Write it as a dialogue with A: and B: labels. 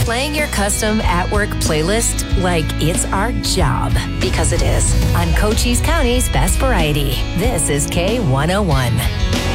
A: Playing your custom at-work playlist like it's our job, because it is. On Cochise County's Best Variety, this is K101.